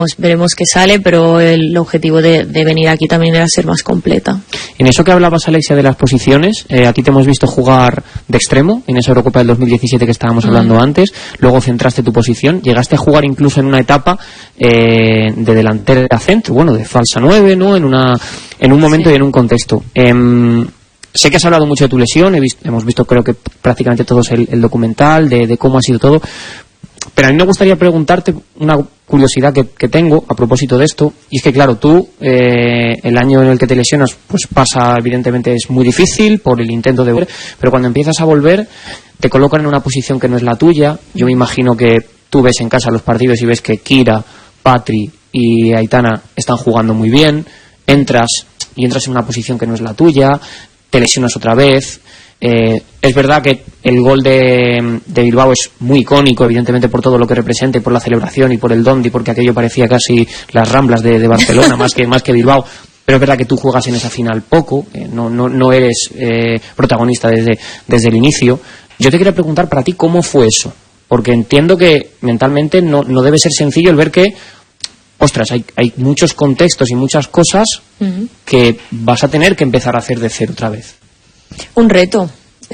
Veremos qué sale, pero el objetivo de venir aquí también era ser más completa. En eso que hablabas, Alexia, de las posiciones, a ti te hemos visto jugar de extremo en esa Eurocopa del 2017 que estábamos hablando antes, luego centraste tu posición, llegaste a jugar incluso en una etapa de delantera a centro, bueno, de falsa 9, ¿no? En un momento y en un contexto. Sé que has hablado mucho de tu lesión, hemos visto creo que prácticamente todos el documental de cómo ha sido todo. Pero a mí me gustaría preguntarte una curiosidad que tengo a propósito de esto, y es que claro, tú el año en el que te lesionas pues pasa, evidentemente es muy difícil por el intento de volver, pero cuando empiezas a volver te colocan en una posición que no es la tuya. Yo me imagino que tú ves en casa los partidos y ves que Kira, Patri y Aitana están jugando muy bien, entras en una posición que no es la tuya, te lesionas otra vez. Es verdad que el gol de Bilbao es muy icónico, evidentemente por todo lo que representa, por la celebración y por el Dondi, porque aquello parecía casi las Ramblas de Barcelona más que Bilbao. Pero es verdad que tú juegas en esa final poco, no eres protagonista desde el inicio. Yo te quería preguntar para ti cómo fue eso, porque entiendo que mentalmente no debe ser sencillo el ver que, ostras, hay muchos contextos y muchas cosas que vas a tener que empezar a hacer de cero otra vez. Un reto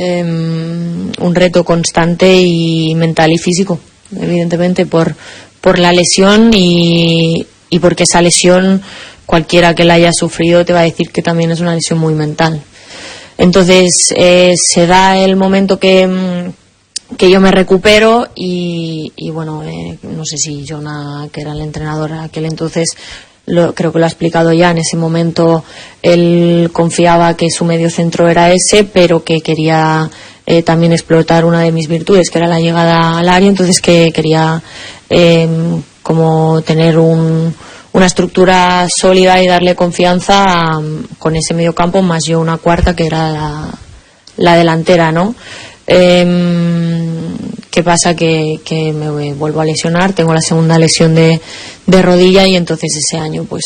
constante y mental y físico, evidentemente por la lesión y porque esa lesión, cualquiera que la haya sufrido te va a decir que también es una lesión muy mental. Entonces se da el momento que yo me recupero y bueno, no sé si Jonah, que era el entrenador a aquel entonces, creo que lo ha explicado ya. En ese momento él confiaba que su medio centro era ese, pero que quería también explotar una de mis virtudes, que era la llegada al área. Entonces que quería como tener una estructura sólida y darle confianza con ese medio campo, más yo una cuarta que era la delantera, ¿no? ¿Qué pasa? Que me vuelvo a lesionar, tengo la segunda lesión de rodilla, y entonces ese año pues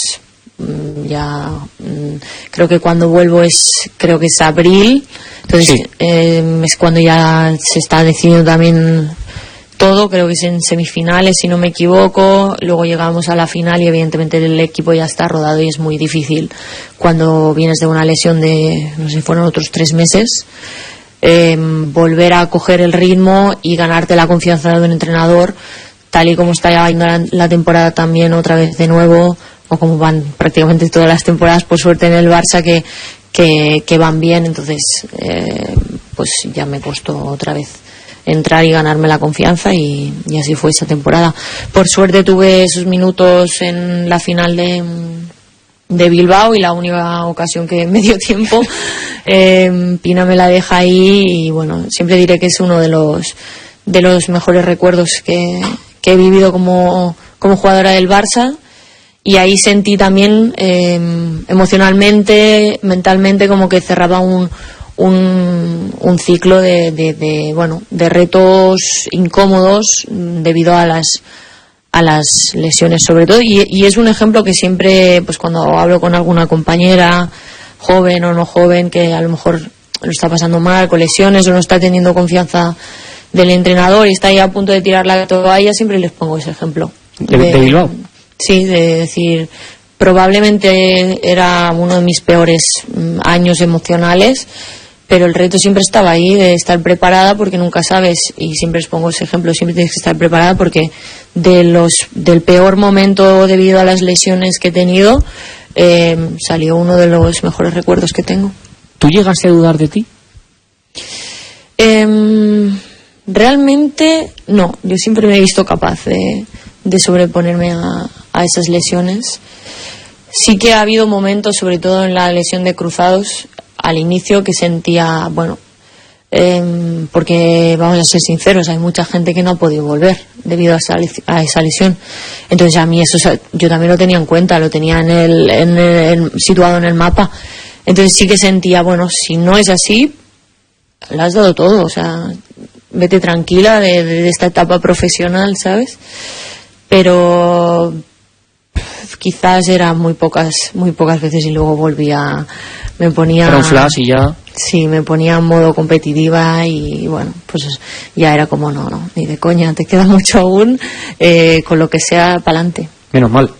creo que cuando vuelvo creo que es abril, entonces sí. Es cuando ya se está decidiendo también todo, creo que es en semifinales si no me equivoco, luego llegamos a la final y evidentemente el equipo ya está rodado y es muy difícil cuando vienes de una lesión de, no sé, fueron otros 3 meses. Volver a coger el ritmo y ganarte la confianza de un entrenador, tal y como está yendo la temporada también otra vez de nuevo, o como van prácticamente todas las temporadas por suerte en el Barça, que van bien. Entonces pues ya me costó otra vez entrar y ganarme la confianza, y así fue esa temporada. Por suerte tuve esos minutos en la final de Bilbao, y la única ocasión que me dio tiempo Pina me la deja ahí, y bueno, siempre diré que es uno de los mejores recuerdos que he vivido como jugadora del Barça, y ahí sentí también emocionalmente, mentalmente, como que cerraba un ciclo de retos incómodos debido a las lesiones sobre todo, y es un ejemplo que siempre, pues cuando hablo con alguna compañera joven o no joven que a lo mejor lo está pasando mal con lesiones o no está teniendo confianza del entrenador y está ahí a punto de tirar la toalla, siempre les pongo ese ejemplo de Bilbao. Sí, de decir, probablemente era uno de mis peores años emocionales, pero el reto siempre estaba ahí, de estar preparada, porque nunca sabes, y siempre les pongo ese ejemplo, siempre tienes que estar preparada, porque del peor momento debido a las lesiones que he tenido salió uno de los mejores recuerdos que tengo. ¿Tú llegaste a dudar de ti? Realmente no, yo siempre me he visto capaz de sobreponerme a esas lesiones. Sí que ha habido momentos, sobre todo en la lesión de cruzados, al inicio, que sentía, porque vamos a ser sinceros, hay mucha gente que no ha podido volver debido a esa lesión. Entonces a mí eso yo también lo tenía en cuenta, lo tenía situado en el mapa. Entonces sí que sentía, si no es así, lo has dado todo, o sea, vete tranquila de esta etapa profesional, ¿sabes? Pero quizás era muy pocas veces, y luego me ponía... Era un flash y ya... Sí, me ponía en modo competitiva, y pues ya era como no, ni de coña, te queda mucho aún, con lo que sea, pa'lante. Menos mal.